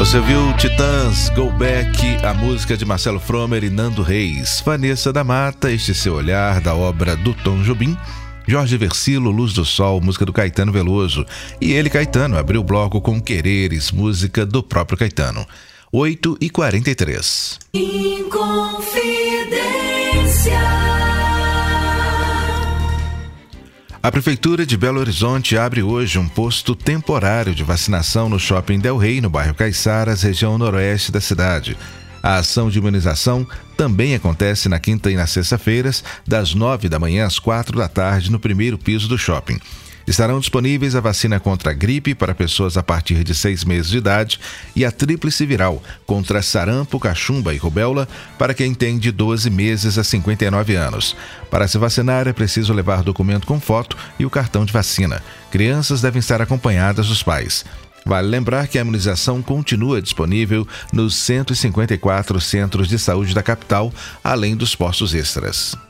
Você viu Titãs, Go Back, a música de Marcelo Fromer e Nando Reis. Vanessa da Mata, Este Seu Olhar, da obra do Tom Jobim. Jorge Versilo, Luz do Sol, música do Caetano Veloso. E ele, Caetano, abriu o bloco com Quereres, música do próprio Caetano. 8h43. Inconfidência. A Prefeitura de Belo Horizonte abre hoje um posto temporário de vacinação no Shopping Del Rey, no bairro Caiçaras, região noroeste da cidade. A ação de imunização também acontece na quinta e na sexta-feiras, das 9 da manhã às 4 da tarde, no primeiro piso do shopping. Estarão disponíveis a vacina contra a gripe para pessoas a partir de 6 meses de idade e a tríplice viral contra sarampo, cachumba e rubéola para quem tem de 12 meses a 59 anos. Para se vacinar é preciso levar documento com foto e o cartão de vacina. Crianças devem estar acompanhadas dos pais. Vale lembrar que a imunização continua disponível nos 154 centros de saúde da capital, além dos postos extras.